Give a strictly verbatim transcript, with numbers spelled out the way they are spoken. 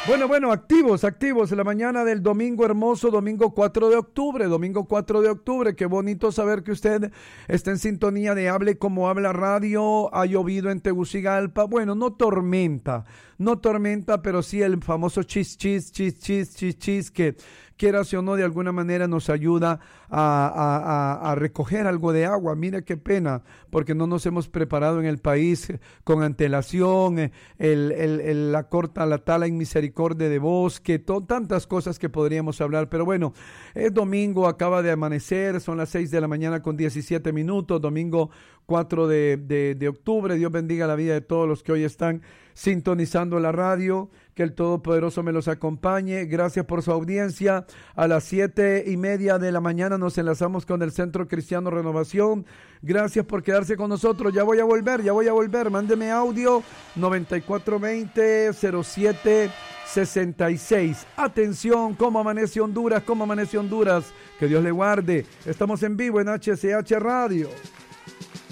Bueno, bueno, activos, activos, la mañana del domingo hermoso, domingo cuatro de octubre, domingo cuatro de octubre, qué bonito saber que usted está en sintonía de Hable Como Habla Radio. Ha llovido en Tegucigalpa, bueno, no tormenta, no tormenta, pero sí el famoso chis, chis, chis, chis, chis, chis, que quieras o no, de alguna manera nos ayuda a, a, a, a recoger algo de agua. Mira qué pena, porque no nos hemos preparado en el país con antelación, el, el, el, la corta, la tala en misericordia de bosque, to, tantas cosas que podríamos hablar, pero bueno, es domingo, acaba de amanecer, son las seis de la mañana con diecisiete minutos, domingo cuatro de, de, de octubre. Dios bendiga la vida de todos los que hoy están sintonizando la radio, que el Todopoderoso me los acompañe. Gracias por su audiencia. A las siete y media de la mañana nos enlazamos con el Centro Cristiano Renovación. Gracias por quedarse con nosotros. Ya voy a volver, ya voy a volver. Mándeme audio noventa y cuatro veinte cero siete sesenta y seis. Atención, ¿cómo amanece Honduras? ¿Cómo amanece Honduras? Que Dios le guarde. Estamos en vivo en H C H Radio.